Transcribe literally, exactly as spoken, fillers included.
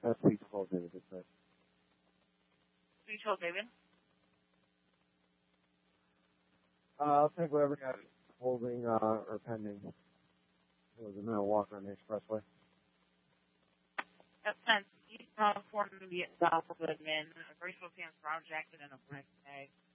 That's three twelve, David. That's right. three twelve, David. Uh, I'll take whatever got holding uh, or pending. It was a minute walk on the expressway. That's ten. East uh, four million South Goodman. A graceful Sam's Brown jacket and a black bag.